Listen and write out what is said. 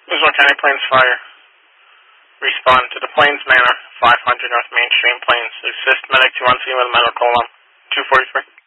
Lismore County Plains Fire. Respond to the Plains Manor, 500 North Main Street, Plains. Assist medic 215 with medical alarm. 243.